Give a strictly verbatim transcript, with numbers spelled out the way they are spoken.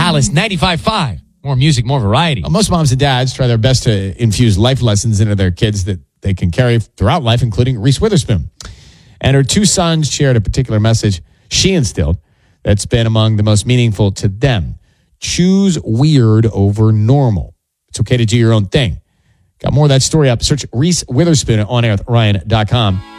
Alice ninety-five point five. More music, more variety. Uh, most moms and dads try their best to infuse life lessons into their kids that they can carry throughout life, including Reese Witherspoon. And her two sons shared a particular message she instilled that's been among the most meaningful to them. Choose weird over normal. It's okay to do your own thing. Got more of that story up. Search Reese Witherspoon on air with Ryan dot com.